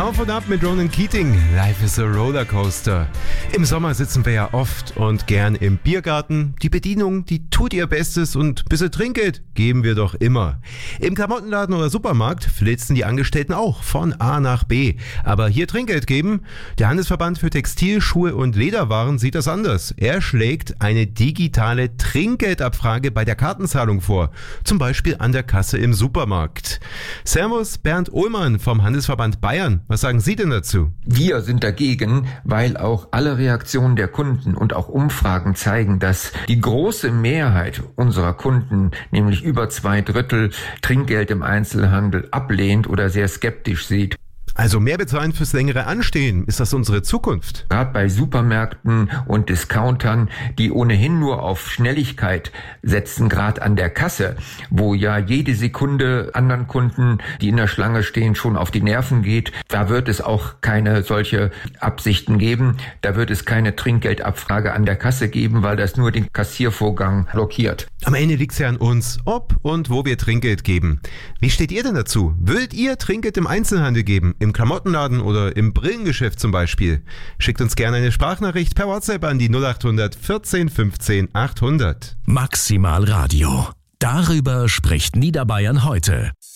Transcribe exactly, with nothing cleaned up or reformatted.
Auf und ab mit Ronan Keating. Life is a Rollercoaster. Im Sommer sitzen wir ja oft und gern im Biergarten. Die Bedienung, die tut ihr Bestes und bisschen Trinkgeld geben wir doch immer. Im Klamottenladen oder Supermarkt flitzen die Angestellten auch von A nach B. Aber hier Trinkgeld geben? Der Handelsverband für Textil-, Schuhe und Lederwaren sieht das anders. Er schlägt eine digitale Trinkgeldabfrage bei der Kartenzahlung vor. Zum Beispiel an der Kasse im Supermarkt. Servus, Bernd Ohlmann vom Handelsverband Bayern. Was sagen Sie denn dazu? Wir sind dagegen, weil auch alle Reaktionen der Kunden und auch Umfragen zeigen, dass die große Mehrheit unserer Kunden, nämlich über zwei Drittel, Trinkgeld im Einzelhandel ablehnt oder sehr skeptisch sieht. Also mehr bezahlen fürs längere Anstehen. Ist das unsere Zukunft? Gerade bei Supermärkten und Discountern, die ohnehin nur auf Schnelligkeit setzen, gerade an der Kasse, wo ja jede Sekunde anderen Kunden, die in der Schlange stehen, schon auf die Nerven geht. Da wird es auch keine solche Absichten geben. Da wird es keine Trinkgeldabfrage an der Kasse geben, weil das nur den Kassiervorgang blockiert. Am Ende liegt es ja an uns, ob und wo wir Trinkgeld geben. Wie steht ihr denn dazu? Würdet ihr Trinkgeld im Einzelhandel geben? Im Klamottenladen oder im Brillengeschäft zum Beispiel? Schickt uns gerne eine Sprachnachricht per WhatsApp an die null acht hundert vierzehn fünfzehn achthundert. Maximal Radio. Darüber spricht Niederbayern heute.